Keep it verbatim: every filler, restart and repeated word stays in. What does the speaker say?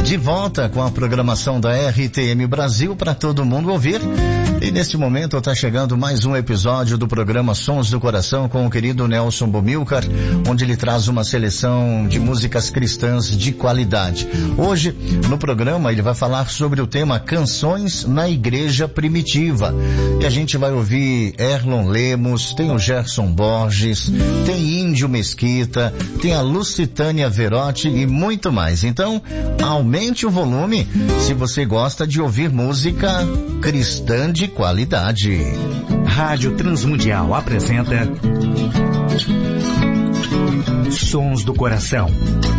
De volta com a programação da R T M Brasil para todo mundo ouvir. E neste momento está chegando mais um episódio do programa Sons do Coração com o querido Nelson Bomilcar, onde ele traz uma seleção de músicas cristãs de qualidade. Hoje, no programa, ele vai falar sobre o tema Canções na Igreja Primitiva. E a gente vai ouvir Erlon Lemos, tem o Gerson Borges, tem Índio Mesquita, tem a Lucitânia Verotti e muito mais. Então, aumente o volume se você gosta de ouvir música cristã de qualidade. Rádio Transmundial apresenta Sons do Coração,